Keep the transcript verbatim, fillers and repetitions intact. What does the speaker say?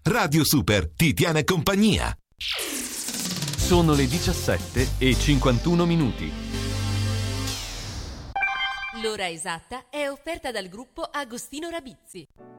Radio Super ti tiene compagnia. Sono le diciassette e cinquantuno minuti. L'ora esatta è offerta dal gruppo Agostino Rabizzi.